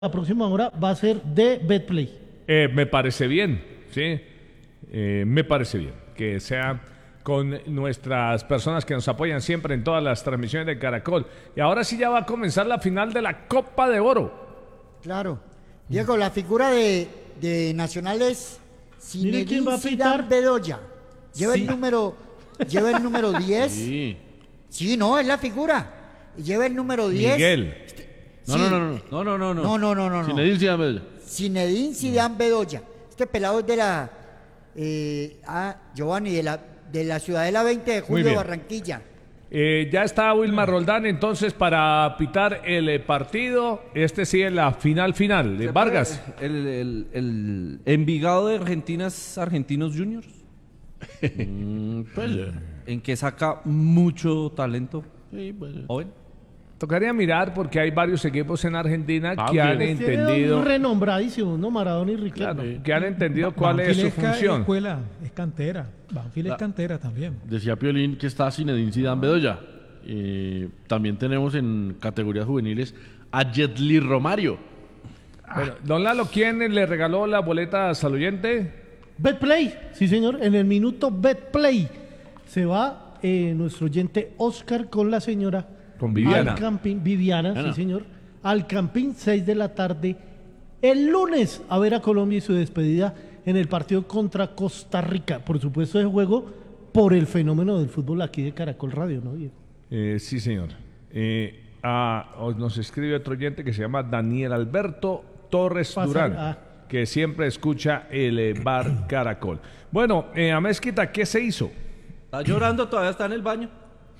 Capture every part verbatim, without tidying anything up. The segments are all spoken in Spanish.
la próxima hora va a ser de Betplay. Eh, me parece bien, sí, eh, me parece bien que sea con nuestras personas que nos apoyan siempre en todas las transmisiones de Caracol. Y ahora sí ya va a comenzar la final de la Copa de Oro. Claro. Diego, la figura de, de Nacional es Mire quién va a Zinedine pitar. Zidane Bedoya. Lleva Sí. el número, lleva el número diez. Sí. Sí, no, es la figura. Y lleva el número diez. Miguel. No, Sí. no, no, no, no, no, no, No, no, no, no. no. Zinedine Zidane Bedoya. Zinedine Zidane Bedoya. Este pelado es de la eh, ah, Giovanni, de la, de la Ciudadela veinte de Muy julio de bien. Barranquilla. Eh, ya está Wilmar Roldán entonces para pitar el eh, partido. Este sí es la final final de Vargas. El, el, el Envigado de Argentinas Argentinos Juniors, Mm, pues, eh, en que saca mucho talento sí, pues, eh. joven. Tocaría mirar porque hay varios equipos en Argentina Ah, que han bien. Tiene entendido, dos renombradísimos, ¿no? Maradona y Riquelme. claro, que han entendido cuál es Banfield su es ca- función. escuela, es cantera. Banfield La- es cantera también. Decía Piolín que está Zinedine Zidane Bedoya. Eh, también tenemos en categorías juveniles a Jetli Romario. Bueno, don Lalo, ¿quién le regaló las boletas al oyente? Betplay, sí señor, en el minuto Betplay se va eh, nuestro oyente Oscar con la señora Con Viviana. al camping, Viviana, Viviana. sí señor, al camping seis de la tarde el lunes a ver a Colombia y su despedida en el partido contra Costa Rica, por supuesto de juego por el fenómeno del fútbol aquí de Caracol Radio, ¿no, Diego? Eh, sí, señor. Eh, ah, os- nos escribe otro oyente que se llama Daniel Alberto Torres Pasa- Durán, ah. que siempre escucha el eh, bar Caracol. Bueno, eh, a Mezquita, ¿qué se hizo? Está llorando, todavía está en el baño.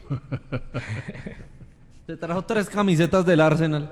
Se trajo tres camisetas del Arsenal.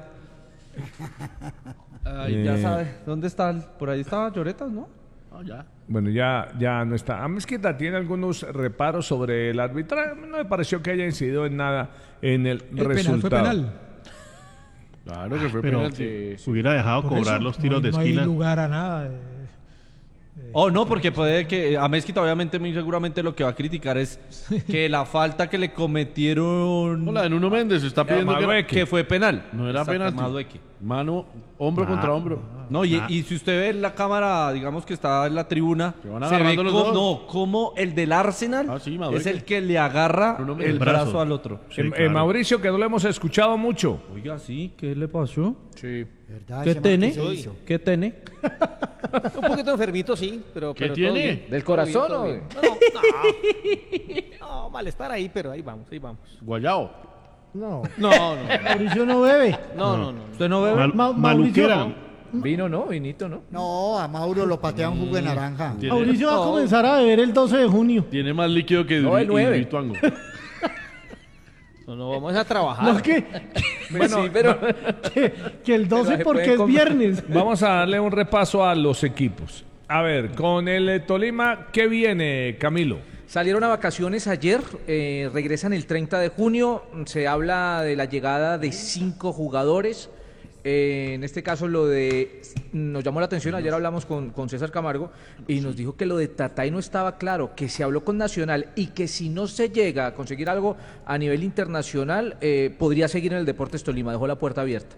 Ay, ya Eh. sabe, ¿dónde está? el- Por ahí estaba Lloretas, ¿no? Ah, ya. Bueno, ya, ya no está. A Mezquita tiene algunos reparos sobre el arbitraje. No me pareció que haya incidido en nada en el, El penal resultado. fue penal. Claro que fue Pero penalti. eh, hubiera dejado Por cobrar eso, los no tiros hay- de no hay esquina. lugar a nada. eh. Oh, no, porque puede que a Mezquita obviamente muy seguramente lo que va a criticar es que la falta que le cometieron Hola, de Nuno Méndez está pidiendo que, Madueque. que fue penal. no era Exacto, penalti. Madueque. Mano, hombro contra hombro. No, y, Ah. y si usted ve la cámara, digamos que está en la tribuna, Se van se ve agarrando los como, dos. no, como el del Arsenal Ah, sí, Madueque. es el que le agarra Bruno el Méndez. brazo. Brazo. al otro. Sí, Eh, eh, claro. Mauricio, que no lo hemos escuchado mucho. Oiga, sí, ¿qué le pasó? Sí. ¿Verdad? ¿Qué Ese man tiene? que se hizo. ¿Qué tiene? Un poquito enfermito, sí, pero. ¿Qué pero tiene? todo bien. ¿Del corazón Todo o bien, todo bien. No, no, no, malestar ahí, pero ahí vamos, ahí vamos. Guayao. No, No, no, Mauricio no bebe. no, no, no. ¿Usted no bebe? Mal- Ma- Maluquera. Mauricio, Vino no, vinito no. No, a Mauro lo patea un jugo de naranja. Tiene, Mauricio va a No. comenzar a beber el doce de junio. tiene más líquido que No, el Duri- nueve. Hidroituango. No, no, vamos a trabajar. No, que, Pues sí, pero que, que el doce se porque puede es comer. viernes. Vamos a darle un repaso a los equipos. A ver, con el eh, Tolima, ¿qué viene, Camilo? salieron a vacaciones ayer, eh, regresan el treinta de junio, se habla de la llegada de cinco jugadores. Eh, en este caso lo de, nos llamó la atención, ayer hablamos con, con César Camargo y nos dijo que lo de Tatay no estaba claro, que se habló con Nacional y que si no se llega a conseguir algo a nivel internacional, eh, podría seguir en el Deportes Tolima, dejó la puerta abierta.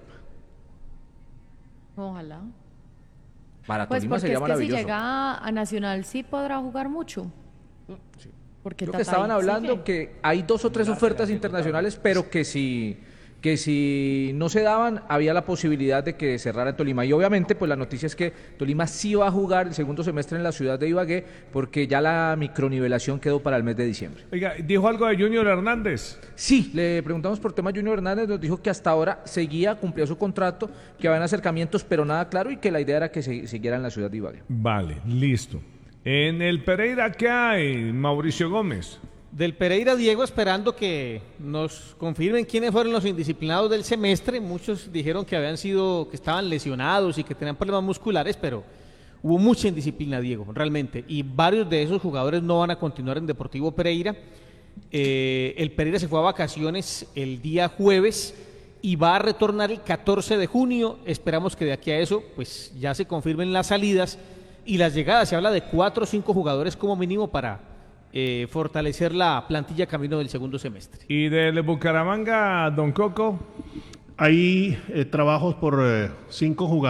Ojalá. Para Pues Tolima porque sería es que si maravilloso. llega a Nacional sí podrá jugar mucho. Porque Creo que Tatay estaban hablando sigue. que hay dos o tres ofertas internacionales, pero que si, que si no se daban, había la posibilidad de que cerrara en Tolima. Y obviamente, pues la noticia es que Tolima sí va a jugar el segundo semestre en la ciudad de Ibagué, porque ya la micronivelación quedó para el mes de diciembre. Oiga, dijo algo de Junior Hernández. Sí, le preguntamos por tema Junior Hernández, nos dijo que hasta ahora seguía, cumplía su contrato, que habían acercamientos, pero nada claro, y que la idea era que se, siguiera en la ciudad de Ibagué. Vale, listo. En el Pereira, ¿qué hay, Mauricio Gómez? Del Pereira, Diego, esperando que nos confirmen quiénes fueron los indisciplinados del semestre. Muchos dijeron que habían sido, que estaban lesionados y que tenían problemas musculares, pero hubo mucha indisciplina, Diego, realmente. Y varios de esos jugadores no van a continuar en Deportivo Pereira. Eh, el Pereira se fue a vacaciones el día jueves y va a retornar el catorce de junio. Esperamos que de aquí a eso, pues ya se confirmen las salidas y las llegadas. Se habla de cuatro o cinco jugadores como mínimo para eh, fortalecer la plantilla camino del segundo semestre. ¿Y del Bucaramanga, Don Coco? Hay eh, trabajos por eh, cinco jugadores.